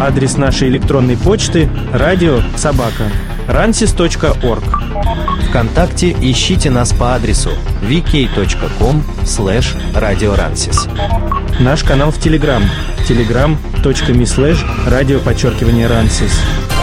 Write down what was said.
Адрес нашей электронной почты radio@ransis.org. ВКонтакте ищите нас по адресу vk.com/radioransis. Наш канал в Телеграм telegram.me/radio_ransis.